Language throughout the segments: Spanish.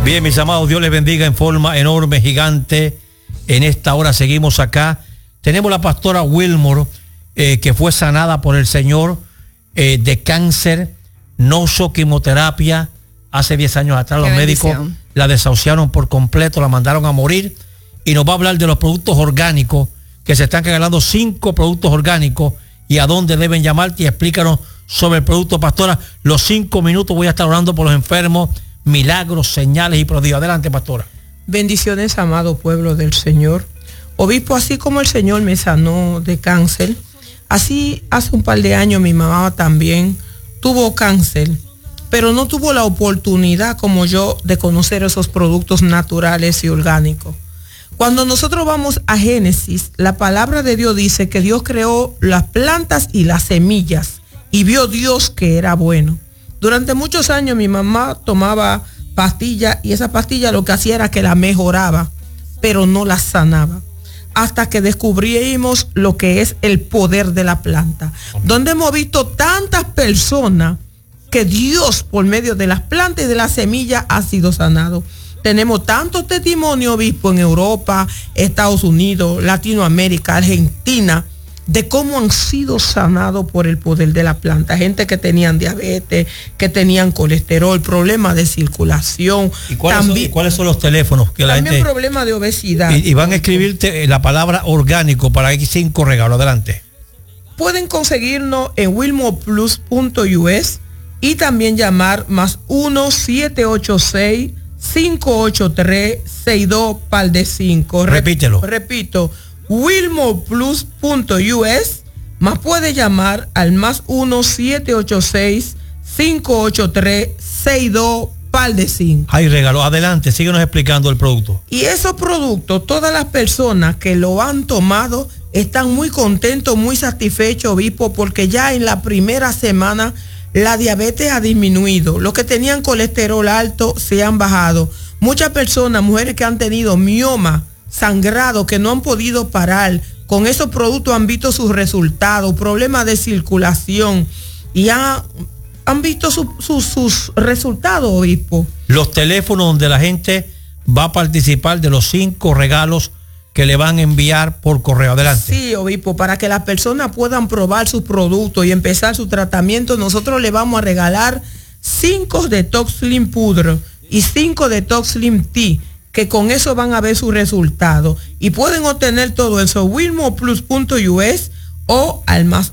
Bien, mis amados, Dios les bendiga en forma enorme, gigante. En esta hora seguimos acá. Tenemos la pastora Wilmore, que fue sanada por el Señor de cáncer, no usó quimioterapia. Hace 10 años atrás los médicos la desahuciaron por completo, la mandaron a morir. Y nos va a hablar de los productos orgánicos, que se están regalando 5 productos orgánicos y a dónde deben llamarte. Y explícanos sobre el producto, pastora. Los 5 minutos voy a estar orando por los enfermos, milagros, señales y prodigios. Adelante, pastora. Bendiciones, amado pueblo del Señor. Obispo, así como el Señor me sanó de cáncer, así hace un par de años mi mamá también tuvo cáncer, pero no tuvo la oportunidad como yo de conocer esos productos naturales y orgánicos. Cuando nosotros vamos a Génesis, la palabra de Dios dice que Dios creó las plantas y las semillas y vio Dios que era bueno. Durante muchos años mi mamá tomaba pastillas y esa pastilla lo que hacía era que la mejoraba, pero no la sanaba. Hasta que descubrimos lo que es el poder de la planta, donde hemos visto tantas personas que Dios por medio de las plantas y de las semillas ha sido sanado. Tenemos tantos testimonios, obispo, en Europa, Estados Unidos, Latinoamérica, Argentina, de cómo han sido sanados por el poder de la planta. Gente que tenían diabetes, que tenían colesterol, problemas de circulación. ¿Y cuáles son los teléfonos? Que también la gente, problemas de obesidad. Y van a escribirte la palabra orgánico para que 5 regalos. Adelante. Pueden conseguirnos en wilmoreplus.us y también llamar más 1-786-583-62-5. Repítelo. Repito. wilmoreplus.us, más puede llamar al más 1-786-583-62-5. Hay regalo. Adelante, síguenos explicando el producto. Y esos productos, todas las personas que lo han tomado están muy contentos, muy satisfechos, obispo, porque ya en la primera semana la diabetes ha disminuido. Los que tenían colesterol alto se han bajado. Muchas personas, mujeres que han tenido mioma, sangrado, que no han podido parar, con esos productos han visto sus resultados, problemas de circulación, y han visto sus resultados, obispo. Los teléfonos donde la gente va a participar de los 5 regalos que le van a enviar por correo. Adelante. Sí, obispo, para que las personas puedan probar sus productos y empezar su tratamiento, nosotros le vamos a regalar 5 Detox Slim Pudre y 5 Detox Slim Tea, que con eso van a ver sus resultados. Y pueden obtener todo eso wilmoreplus.us o al más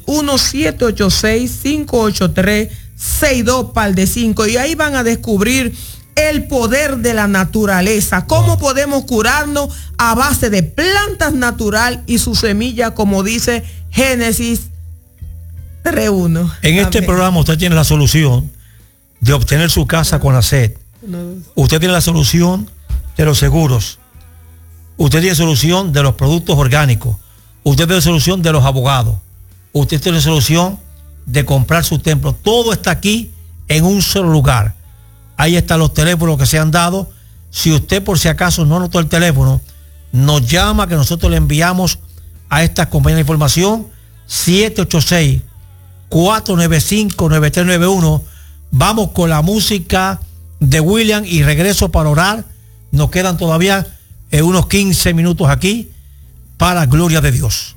1-786-583-62-5. Y ahí van a descubrir el poder de la naturaleza. Cómo podemos curarnos a base de plantas natural y su semilla, como dice Génesis 3:1. En este programa usted tiene la solución de obtener su casa con la sed. Usted tiene la solución de los seguros. Usted tiene solución de los productos orgánicos. Usted tiene solución de los abogados. Usted tiene solución de comprar su templo. Todo está aquí en un solo lugar. Ahí están los teléfonos que se han dado. Si usted por si acaso no anotó el teléfono, nos llama, que nosotros le enviamos a esta compañía de información. 786-495-9391. Vamos con la música de William y regreso para orar. Nos quedan todavía unos 15 minutos aquí para gloria de Dios.